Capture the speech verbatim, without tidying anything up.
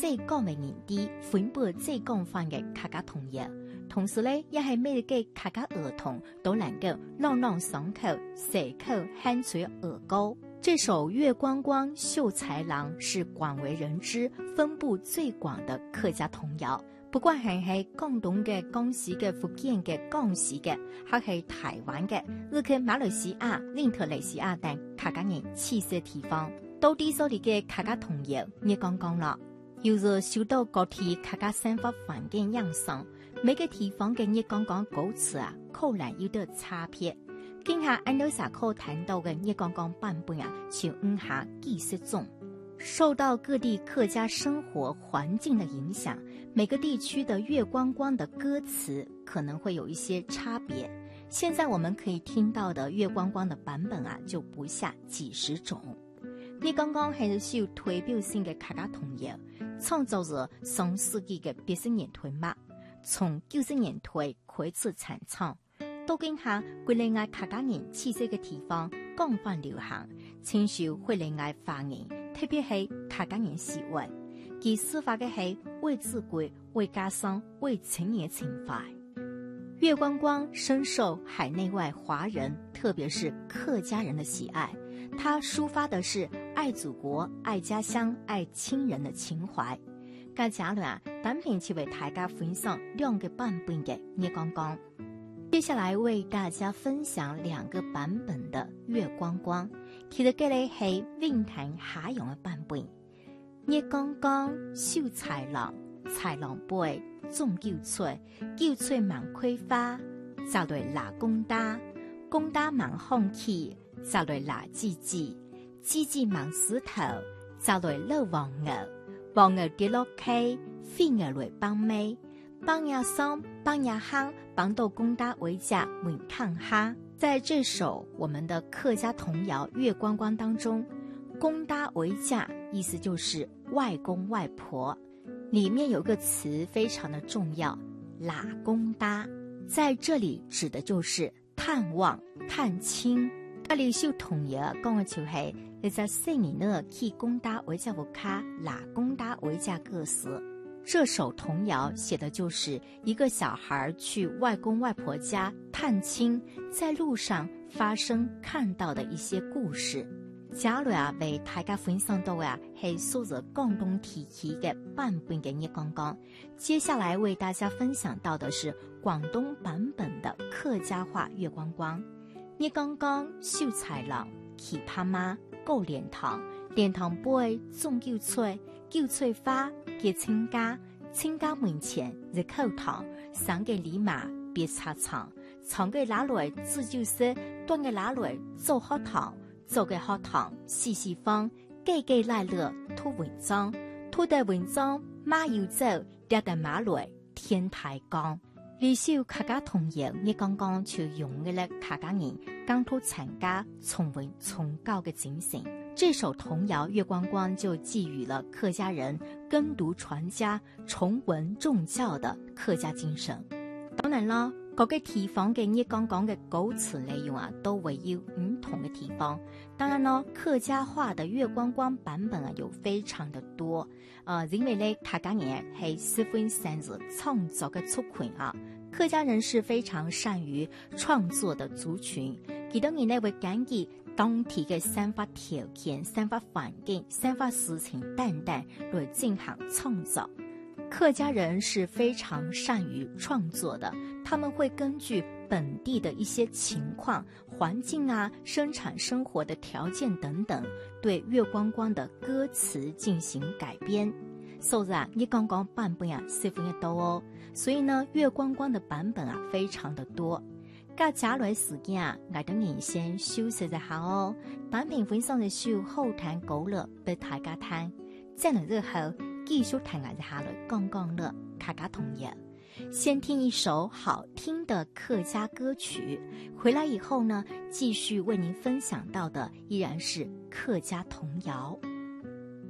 最讲的人地，分布最广泛的客家童谣。同时呢，也是每个客家儿童都能够朗朗上口、随口喊出儿歌。这首《月光光秀才郎》是广为人知、分布最广的客家童谣。不管係喺廣東嘅、江西嘅、福建嘅、廣西嘅，還係台灣嘅，以及馬來西亞、印度尼西亞等客家人棲息地方，到底所裡嘅客家童謠，你剛剛啦，由於受到各地客家生活環境影響，每個地方嘅你剛剛歌詞啊，可能有啲差別。今下按照下課談到嘅你剛剛版本啊，就五下幾十種。受到各地客家生活環境的影響，每個地區的月光光的歌詞可能會有一些差別。現在我們可以聽到的月光光的版本啊，就不下幾十種。你剛剛係需要代表性嘅客家童謠，創造咗上世紀嘅八十年代末，從九十年代開始產創。到今下會令我客家人棲息嘅地方廣泛流行，親受會令我華人，特別係客家人喜愛。其抒發嘅係為自貴、為家鄉、為情嘅情懷。月光光深受海內外華人，特別是客家人的喜愛。它抒發的是愛祖國、愛家鄉、愛親人的情懷。咁假如啊，單憑就為大家分享兩個版本嘅月光光。接下來為大家分享兩個版本的月光光，提到嘅咧係韻壇下陽嘅版本。月光光秀才郎，才郎輩種韭菜，韭菜忙開花，摘來拿公打，公打忙放起，摘來拿枝枝，枝枝忙石頭，摘來落黃鵝，黃鵝跌落溪，飛鵝來幫尾。幫呀桑，幫呀夯，幫到公打為家穩抗哈。在這首我們的客家童謠《月光光》當中，公打為家意思就是外公外婆，裡面有個詞非常的重要，拉公打，在這裡指的就是探望、探親。啊，呢首童謠講嘅就係你在細年呢去公打為家屋卡，拉公打為家個事。這首童謠寫的就是一個小孩去外公外婆家探親，在路上發生看到的一些故事。假如啊為大家分享到啊係數字廣東地區嘅版本嘅月光光，接下來為大家分享到的是廣東版本的客家話月光光。月光光秀才郎，去他媽過蓮塘，蓮塘杯種韭菜，韭菜花結親家，親家門前入口堂，上嘅禮馬別插床，床嘅拿來自救色，端嘅拿來做學堂，做嘅學堂細細方，計計來樂吐文章，吐的文章馬要走，跌嘅馬來天台江。呢首客家童謠，你剛剛就用嘅咧客家人剛吐參加重文重教嘅精神。這首童謠《月光光》就寄予了客家人耕讀傳家、重文重教的客家精神。當然啦，各個地方嘅月光光嘅歌詞內容啊，都會有唔同嘅地方。當然咯，客家話的月光光版本啊，有非常的多。呃，因為咧客家人係十分擅自創作嘅族群啊，客家人是非常善於創作的族群。佢當然咧會根據當地嘅生活條件、生活環境、生活事情等等來進行創作。客家人是非常善於創作的，他們會根據本地的一些情況、環境啊、生產生活的條件等等，對月光光的歌詞進行改編。所以啊，月光光版本啊十分的多哦，所以呢，月光光的版本啊非常的多。咁假來時間啊，我等你先休息一下哦。單憑分享的首後談歌樂俾大家聽，再嚟之後繼續談我下來講講樂客家童謠。先聽一首好聽的客家歌曲，回來以後呢，繼續為您分享到的依然是客家童謠。